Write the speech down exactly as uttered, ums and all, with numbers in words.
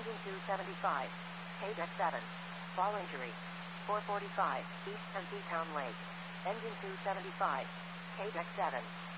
Engine two seventy-five. K deck seven. Fall injury. four forty-five, East Penn Town Lake. Engine two seventy-five. K deck seven.